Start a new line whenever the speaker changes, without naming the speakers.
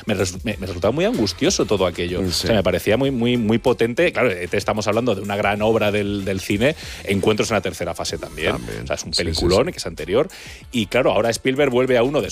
me resultaba muy angustioso todo aquello.
Sí.
O sea, me parecía muy potente. Claro, estamos hablando de una gran obra del cine, Encuentros en la tercera fase también. O sea, es un peliculón que es anterior. Y claro, ahora Spielberg vuelve a uno de